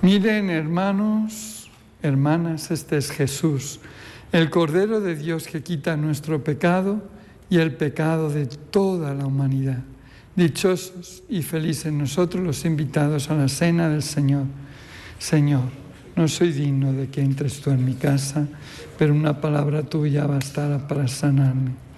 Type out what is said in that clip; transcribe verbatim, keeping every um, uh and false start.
Miren, hermanos, hermanas, este es Jesús, el Cordero de Dios que quita nuestro pecado y el pecado de toda la humanidad. Dichosos y felices nosotros los invitados a la cena del Señor. Señor, no soy digno de que entres tú en mi casa, pero una palabra tuya bastará para sanarme.